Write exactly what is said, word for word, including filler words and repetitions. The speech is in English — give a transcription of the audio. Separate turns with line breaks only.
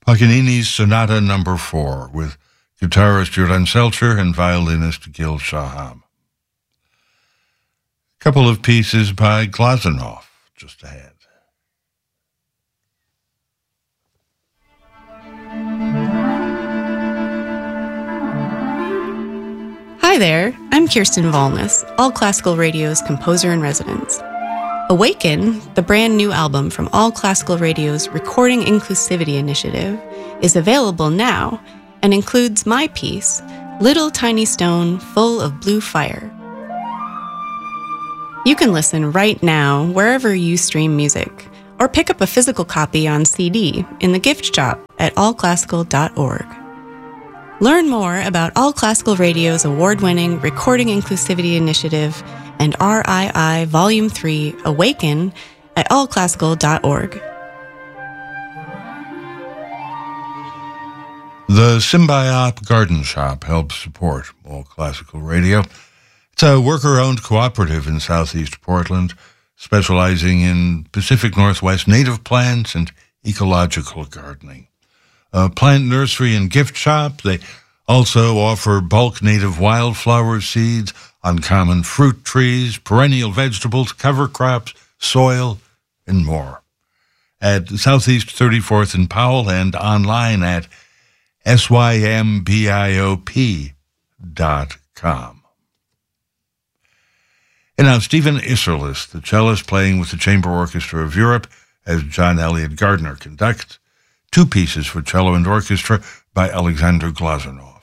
Paganini's Sonata Number Four, with guitarist Juran Selcher and violinist Gil Shaham. A couple of pieces by Glazunov just ahead.
Hi there, I'm Kirsten Volness, All Classical Radio's composer in residence. Awaken, the brand new album from All Classical Radio's Recording Inclusivity Initiative, is available now and includes my piece, Little Tiny Stone Full of Blue Fire. You can listen right now wherever you stream music, or pick up a physical copy on C D in the gift shop at all classical dot org. Learn more about All Classical Radio's award-winning Recording Inclusivity Initiative and R I I Volume three, Awaken, at all classical dot org.
The Symbiop Garden Shop helps support All Classical Radio. It's a worker-owned cooperative in southeast Portland, specializing in Pacific Northwest native plants and ecological gardening. A plant nursery and gift shop. They also offer bulk native wildflower seeds, uncommon fruit trees, perennial vegetables, cover crops, soil, and more. At Southeast thirty-fourth and Powell and online at symbiop dot com. And now Stephen Isserlis, the cellist playing with the Chamber Orchestra of Europe as John Elliott Gardner conducts, two pieces for cello and orchestra by Alexander Glazunov.